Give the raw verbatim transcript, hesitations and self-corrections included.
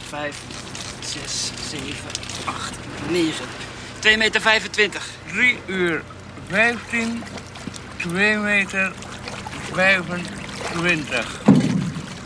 vijf, zes, zeven, acht, negen. twee meter vijfentwintig. drie uur vijftien, twee meter vijfentwintig.